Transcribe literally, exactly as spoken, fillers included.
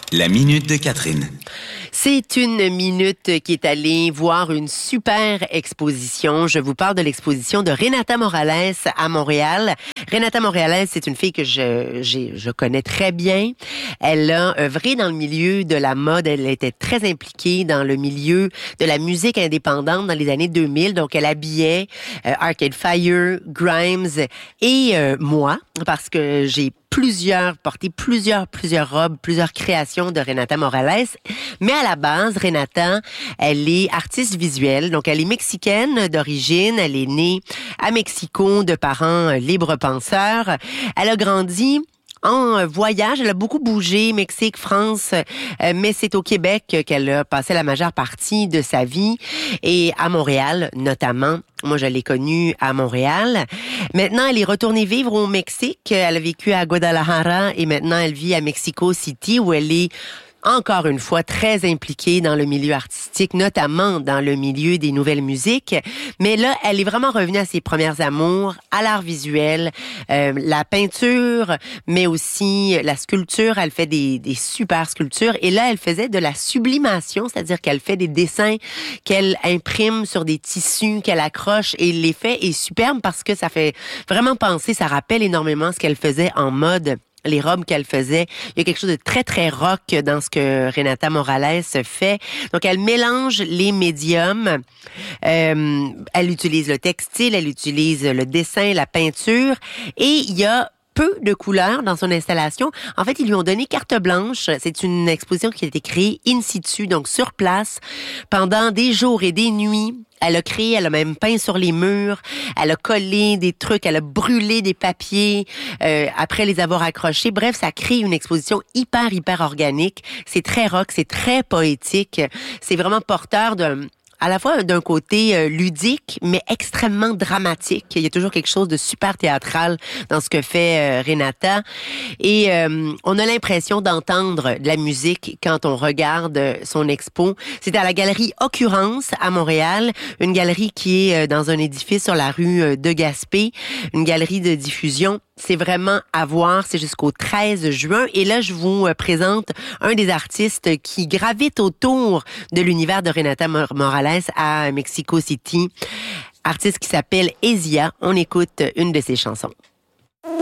La minute de Catherine. C'est une minute qui est allée voir une super exposition. Je vous parle de l'exposition de Renata Morales à Montréal. Renata Morales, c'est une fille que je, j'ai, je connais très bien. Elle a œuvré dans le milieu de la mode. Elle était très impliquée dans le milieu de la musique indépendante dans les années deux mille. Donc, elle habillait euh, Arcade Fire, Grimes et euh, moi, parce que j'ai plusieurs, porté plusieurs, plusieurs robes, plusieurs créations de Renata Morales. Mais à la base, Renata, elle est artiste visuelle. Donc, elle est mexicaine d'origine. Elle est née à Mexico de parents libres penseurs. Elle a grandi en voyage. Elle a beaucoup bougé, Mexique, France, euh, mais c'est au Québec qu'elle a passé la majeure partie de sa vie et à Montréal notamment. Moi, je l'ai connue à Montréal. Maintenant, elle est retournée vivre au Mexique. Elle a vécu à Guadalajara et maintenant, elle vit à Mexico City où elle est encore une fois, très impliquée dans le milieu artistique, notamment dans le milieu des nouvelles musiques. Mais là, elle est vraiment revenue à ses premières amours, à l'art visuel, euh, la peinture, mais aussi la sculpture. Elle fait des, des super sculptures. Et là, elle faisait de la sublimation, c'est-à-dire qu'elle fait des dessins qu'elle imprime sur des tissus, qu'elle accroche. Et l'effet est superbe parce que ça fait vraiment penser, ça rappelle énormément ce qu'elle faisait en mode. Les robes qu'elle faisait. Il y a quelque chose de très, très rock dans ce que Renata Morales fait. Donc, elle mélange les médiums. Euh, elle utilise le textile, elle utilise le dessin, la peinture. Et il y a peu de couleurs dans son installation. En fait, ils lui ont donné carte blanche. C'est une exposition qui a été créée in situ, donc sur place, pendant des jours et des nuits. Elle a créé, elle a même peint sur les murs, elle a collé des trucs, elle a brûlé des papiers euh, après les avoir accrochés. Bref, ça crée une exposition hyper, hyper organique. C'est très rock, c'est très poétique. C'est vraiment porteur d'un... à la fois d'un côté euh, ludique, mais extrêmement dramatique. Il y a toujours quelque chose de super théâtral dans ce que fait euh, Renata. Et euh, on a l'impression d'entendre de la musique quand on regarde son expo. C'est à la galerie Occurrence à Montréal, une galerie qui est euh, dans un édifice sur la rue euh, de Gaspé, une galerie de diffusion. C'est vraiment à voir, c'est jusqu'au treize juin. Et là, je vous présente un des artistes qui gravite autour de l'univers de Renata Morales à Mexico City. Artiste qui s'appelle Ezia. On écoute une de ses chansons.